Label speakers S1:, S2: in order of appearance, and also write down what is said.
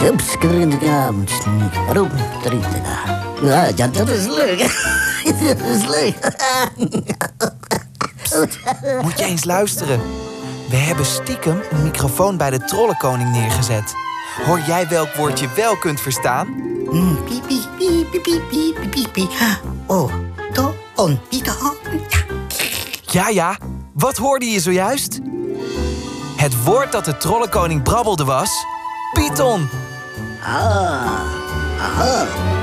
S1: Ups, ja, dat is leuk. Dat is leuk.
S2: Moet je eens luisteren. We hebben stiekem een microfoon bij de Trollenkoning neergezet. Hoor jij welk woord je wel kunt verstaan?
S1: Piep, piep, piep, piep, piep, piep, piep, piep. Oh, to, on, pieter.
S2: Ja, wat hoorde je zojuist? Het woord dat de Trollenkoning brabbelde was... Python.
S1: Aha.